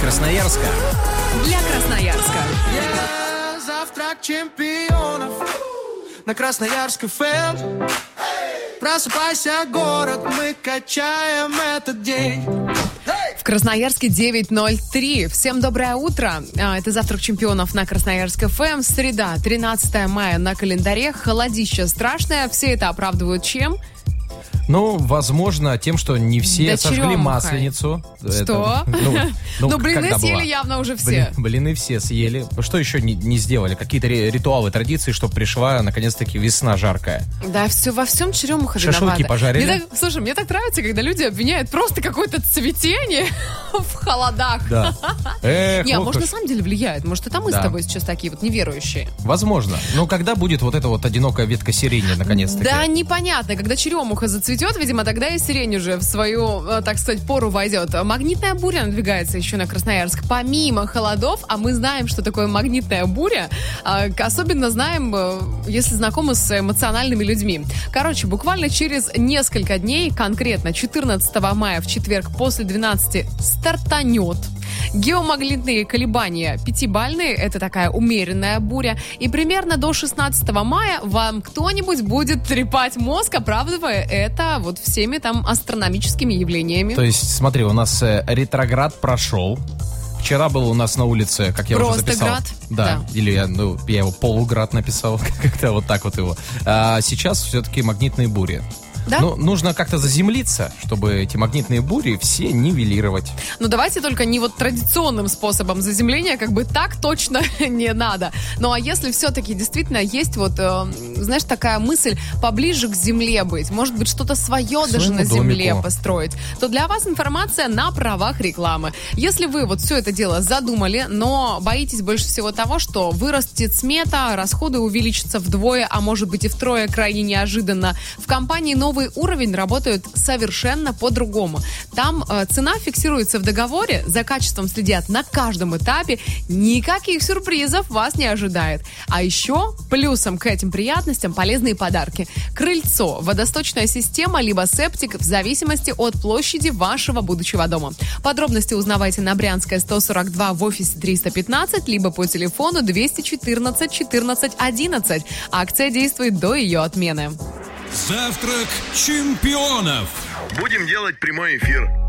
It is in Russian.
Красноярска. Для Красноярска. Завтрак чемпионов на Красноярск ФМ. Просыпайся, город, мы качаем этот день. В Красноярске 9:03. Всем доброе утро. Это завтрак чемпионов на Красноярск ФМ. Среда, 13 мая на календаре. Холодище страшное. Все это оправдывают чем? Ну, возможно, тем, что не все Да сожгли черемухой. Масленицу. Что? Ну, блины когда съели была? явно уже все. Блины все съели. Что еще не сделали? Какие-то ритуалы, традиции, чтобы пришла, наконец-таки, весна жаркая? Да, во всем черемуха виновата. Шашлыки пожарили? Слушай, мне так нравится, когда люди обвиняют просто какое-то цветение в холодах. Да. Эх, Не, ох может, уж. на самом деле влияет. Может, это мы Да. с тобой сейчас такие вот неверующие. Возможно. Но когда будет вот эта вот одинокая ветка сирени, наконец-таки? Да, непонятно. Когда черемуха зацветет, видимо, тогда и сирень уже в свою, так сказать, пору войдет. Магнитная буря надвигается еще на Красноярск. Помимо холодов, а мы знаем, что такое магнитная буря, особенно знаем, если знакомы с эмоциональными людьми. Короче, буквально через несколько дней, конкретно 14 мая в четверг после 12 стартанет. Геомагнитные колебания 5-бальные, это такая умеренная буря. И примерно до 16 мая вам кто-нибудь будет трепать мозг, оправдывая это вот всеми там астрономическими явлениями. То есть, смотри, у нас ретроград прошел. Вчера был у нас на улице, как я Просто уже записал. град? Да. Да. Или я его полуград написал, как-то вот так вот его. А сейчас все-таки магнитные бури. Да? Ну, нужно как-то заземлиться, чтобы эти магнитные бури все нивелировать. Ну, давайте только не вот традиционным способом заземления, как бы так точно не надо. Ну, а если все-таки действительно есть вот, знаешь, такая мысль поближе к земле быть, может быть, что-то свое К даже своему на земле домику. построить, то для вас информация на правах рекламы. Если вы вот все это дело задумали, но боитесь больше всего того, что вырастет смета, расходы увеличатся вдвое, а может быть и втрое, крайне неожиданно, в компании «Новый уровень» работают совершенно по-другому. Там цена фиксируется в договоре, за качеством следят на каждом этапе, никаких сюрпризов вас не ожидает. А еще плюсом к этим приятностям полезные подарки. Крыльцо, водосточная система, либо септик в зависимости от площади вашего будущего дома. Подробности узнавайте на Брянская, 142 в офисе 315, либо по телефону 214 14 11. Акция действует до ее отмены. Завтрак чемпионов. Будем делать прямой эфир.